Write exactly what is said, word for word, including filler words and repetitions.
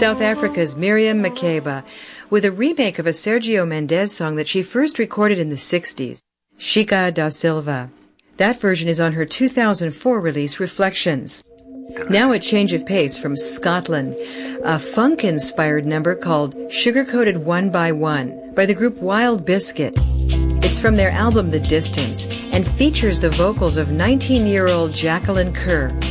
South Africa's Miriam Makeba with a remake of a Sergio Mendes song that she first recorded in the sixties, Chica da Silva. That version is on her two thousand four release, Reflections. Now a change of pace from Scotland, a funk-inspired number called Sugar-Coated One by One by the group Wild Biscuit. It's from their album The Distance and features the vocals of nineteen-year-old Jacqueline Kerr.